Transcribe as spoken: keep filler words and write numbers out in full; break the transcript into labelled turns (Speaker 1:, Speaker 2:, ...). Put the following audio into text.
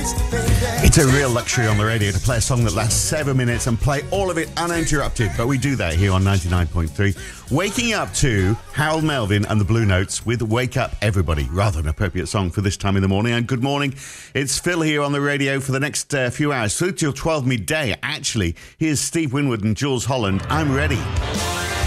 Speaker 1: It's a real luxury on the radio to play a song that lasts seven minutes and play all of it uninterrupted, but we do that here on ninety-nine point three. Waking up to Harold Melvin and the Blue Notes with Wake Up Everybody. Rather an appropriate song for this time in the morning. And good morning. It's Phil here on the radio for the next uh, few hours, through till twelve midday. Actually, here's Steve Winwood and Jules Holland. I'm ready.